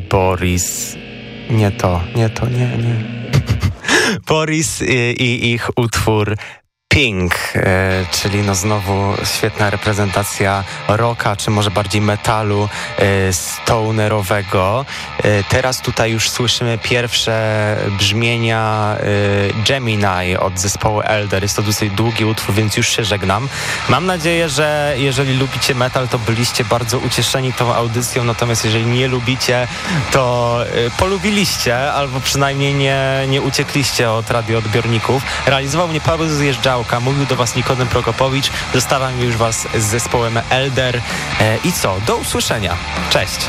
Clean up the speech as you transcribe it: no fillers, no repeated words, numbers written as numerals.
Boris... Nie. Boris i ich utwór Pink, czyli no znowu świetna reprezentacja rocka, czy może bardziej metalu stonerowego. Teraz tutaj już słyszymy pierwsze brzmienia Gemini od zespołu Elder. Jest to dosyć długi utwór, więc już się żegnam. Mam nadzieję, że jeżeli lubicie metal, to byliście bardzo ucieszeni tą audycją, natomiast jeżeli nie lubicie, to polubiliście, albo przynajmniej nie uciekliście od radioodbiorników. Realizował mnie Paweł Zjeżdżał, mówił do was Nikodem Prokopowicz. Zostawiam już was z zespołem Elder. I co? Do usłyszenia. Cześć.